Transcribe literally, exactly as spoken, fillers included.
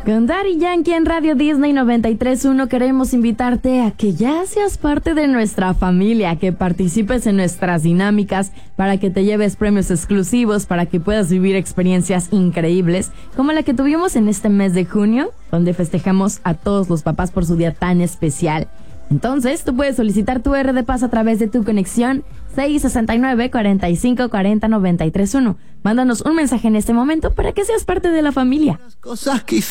Con Daddy Yankee en Radio Disney noventa y tres punto uno queremos invitarte a que ya seas parte de nuestra familia, que participes en nuestras dinámicas para que te lleves premios exclusivos, para que puedas vivir experiencias increíbles, como la que tuvimos en este mes de junio, donde festejamos a todos los papás por su día tan especial. Entonces, tú puedes solicitar tu R de Paz a través de tu conexión seis sesenta y nueve, cuarenta y cinco, cuarenta, noventa y tres uno. Mándanos un mensaje en este momento para que seas parte de la familia. Cosas quizás